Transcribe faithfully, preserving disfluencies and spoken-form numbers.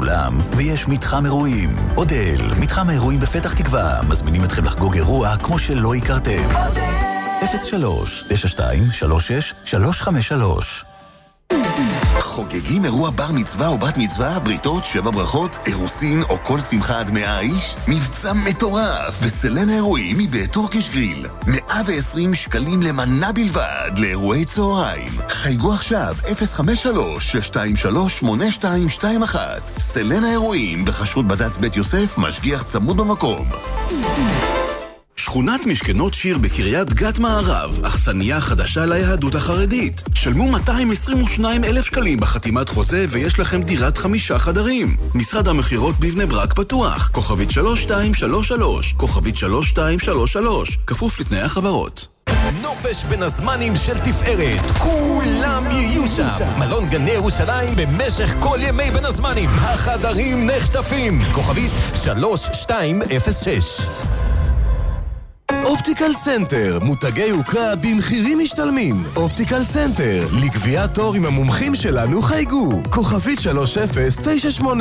האולם, ויש מתחם אירועים. אודל, מתחם האירועים בפתח תקווה, מזמינים אתכם לחגוג אירוע כמו שלא הכרתם. אפס שלוש תשע שתיים שלוש שש שלוש חמש שלוש. חוגגים אירוע בר מצווה או בת מצווה, בריתות, שבע ברכות, אירוסין או כל שמחה עד מאה איש? מבצע מטורף בסלן האירועים מבית טורקיש גריל. מאה ועשרים שקלים למנה בלבד לאירועי צהריים. חייגו עכשיו אפס חמש שלוש שש שתיים שלוש שמונה שתיים שתיים אחת. סלן האירועים בחסות בד"ץ בית יוסף, משגיח צמוד במקום. שכונת משכנות שיר בקריית גת מערב, אכסניה חדשה ליהדות החרדית. שלמו מאתיים עשרים ושניים אלף שקלים בחתימת חוזה ויש לכם דירת חמישה חדרים. משרד המחירות בבני ברק פתוח. כוכבית שלוש שתיים שלוש שלוש, כוכבית שלוש שתיים שלוש שלוש, כפוף לתנאי החברות. נופש בין הזמנים של תפארת, כולם יהיו שם. מלון גני ירושלים במשך כל ימי בין הזמנים. החדרים נחטפים. כוכבית שלוש שתיים אפס שש. אופטיקל סנטר, מותגי יוקרה במחירים משתלמים. אופטיקל סנטר, לקביעת תור עם המומחים שלנו חייגו. כוכבית שלוש אפס תשע שמונה